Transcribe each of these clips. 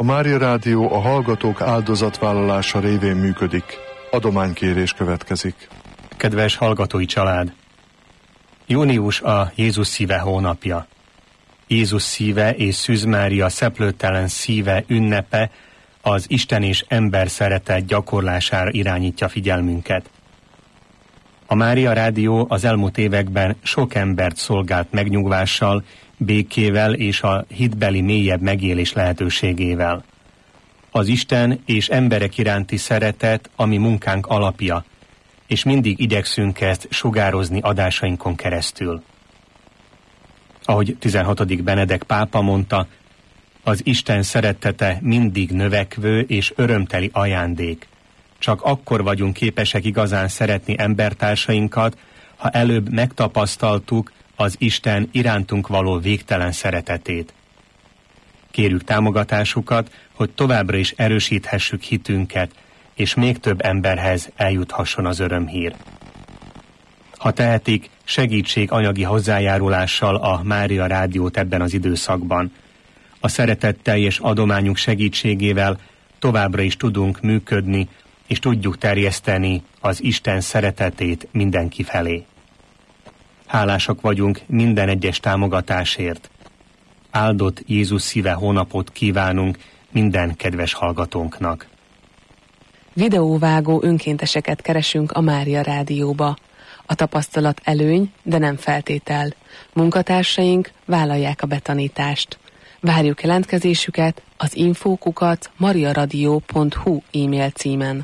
A Mária Rádió a hallgatók áldozatvállalása révén működik. Adománykérés következik. Kedves hallgatói család! Június a Jézus szíve hónapja. Jézus szíve és Szűz Mária szeplőtelen szíve ünnepe az Isten és ember szeretet gyakorlására irányítja figyelmünket. A Mária Rádió az elmúlt években sok embert szolgált megnyugvással, békével és a hitbeli mélyebb megélés lehetőségével. Az Isten és emberek iránti szeretet a mi munkánk alapja, és mindig igyekszünk ezt sugározni adásainkon keresztül. Ahogy 16. Benedek pápa mondta, az Isten szeretete mindig növekvő és örömteli ajándék. Csak akkor vagyunk képesek igazán szeretni embertársainkat, ha előbb megtapasztaltuk az Isten irántunk való végtelen szeretetét. Kérjük támogatásukat, hogy továbbra is erősíthessük hitünket, és még több emberhez eljuthasson az örömhír. Ha tehetik, segítség anyagi hozzájárulással a Mária Rádiót ebben az időszakban. A szeretetteljes adományunk segítségével továbbra is tudunk működni, és tudjuk terjeszteni az Isten szeretetét mindenki felé. Hálásak vagyunk minden egyes támogatásért. Áldott Jézus szíve hónapot kívánunk minden kedves hallgatónknak. Videóvágó önkénteseket keresünk a Mária Rádióba. A tapasztalat előny, de nem feltétel. Munkatársaink vállalják a betanítást. Várjuk jelentkezésüket az info@mariaradio.hu e-mail címen.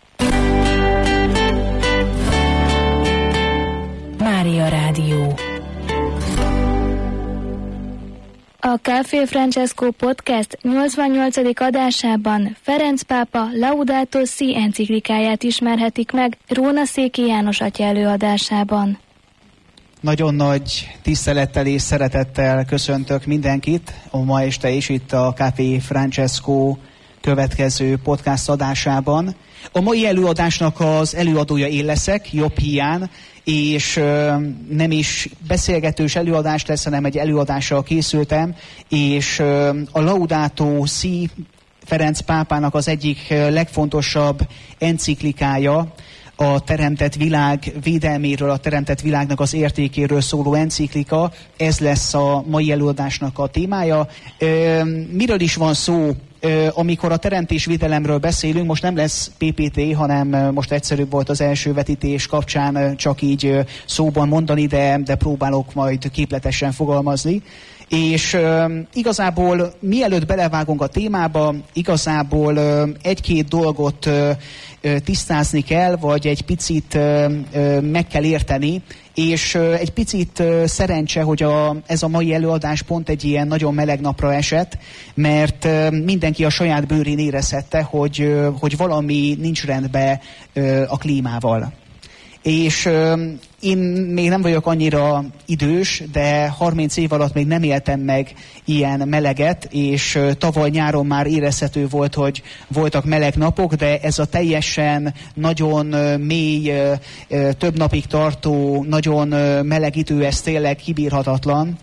Mária Rádió. A Café Francesco Podcast 88. adásában Ferenc pápa Laudato Si enciklikáját ismerhetik meg Róna Széki János atya előadásában. Nagyon nagy tisztelettel és szeretettel köszöntök mindenkit a ma este is itt a Café Francesco következő podcast adásában. A mai előadásnak az előadója én leszek, jobb hiány, és nem is beszélgetős előadás lesz, hanem egy előadással készültem, és a Laudato Si Ferenc pápának az egyik legfontosabb enciklikája, a teremtett világ védelméről, a teremtett világnak az értékéről szóló enciklika, ez lesz a mai előadásnak a témája. Miről is van szó? Amikor a teremtésvédelemről beszélünk, most nem lesz PPT, hanem most egyszerűbb volt az első vetítés kapcsán csak így szóban mondani, de próbálok majd képletesen fogalmazni. És igazából mielőtt belevágunk a témába, igazából egy-két dolgot tisztázni kell, vagy egy picit meg kell érteni, és egy picit szerencse, hogy ez a mai előadás pont egy ilyen nagyon meleg napra esett, mert mindenki a saját bőrén érezhette, hogy valami nincs rendben a klímával. És én még nem vagyok annyira idős, de 30 év alatt még nem éltem meg ilyen meleget, és tavaly nyáron már érezhető volt, hogy voltak meleg napok, de ez a teljesen nagyon mély, több napig tartó, nagyon meleg idő, ez tényleg kibírhatatlan.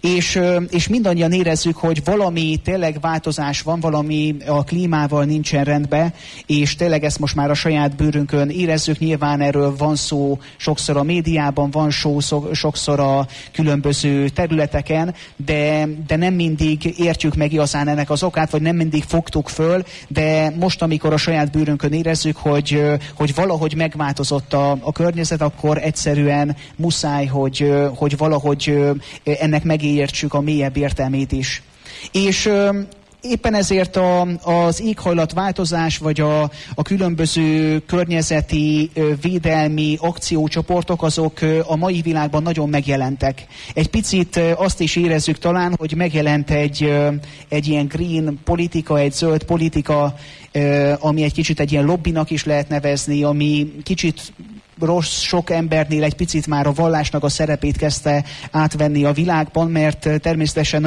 És mindannyian érezzük, hogy valami tényleg változás van, valami a klímával nincsen rendben, és tényleg ezt most már a saját bőrünkön érezzük, nyilván erről van szó sokszor a médiában, van szó sokszor a különböző területeken, de nem mindig értjük meg igazán ennek az okát, vagy nem mindig fogtuk föl, de most, amikor a saját bőrünkön érezzük, hogy valahogy megváltozott a környezet, akkor egyszerűen muszáj, hogy valahogy ennek megértsük a mélyebb értelmét is. És éppen ezért az éghajlatváltozás, vagy a különböző környezeti védelmi akciócsoportok, azok a mai világban nagyon megjelentek. Egy picit azt is érezzük talán, hogy megjelent egy ilyen green politika, egy zöld politika, ami egy kicsit egy ilyen lobbinak is lehet nevezni, ami kicsit rossz, sok embernél egy picit már a vallásnak a szerepét kezdte átvenni a világban, mert természetesen